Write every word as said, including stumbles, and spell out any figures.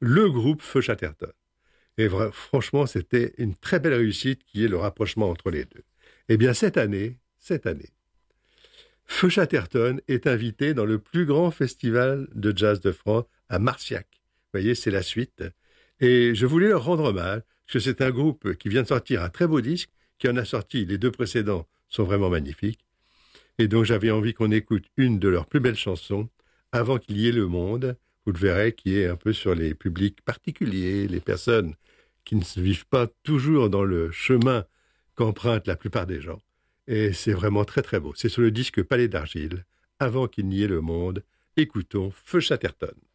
le groupe Feu Chatterton. Et vra- franchement, c'était une très belle réussite qui est le rapprochement entre les deux. Eh bien, cette année, cette année, Feu Chatterton est invité dans le plus grand festival de jazz de France à Marciac. Vous voyez, c'est la suite. Et je voulais leur rendre hommage, parce que c'est un groupe qui vient de sortir un très beau disque, qui en a sorti, les deux précédents sont vraiment magnifiques. Et donc j'avais envie qu'on écoute une de leurs plus belles chansons, Avant qu'il y ait le monde, vous le verrez, qui est un peu sur les publics particuliers, les personnes qui ne se vivent pas toujours dans le chemin qu'empruntent la plupart des gens. Et c'est vraiment très très beau. C'est sur le disque Palais d'Argile, Avant qu'il n'y ait le monde. Écoutons Feu Chatterton.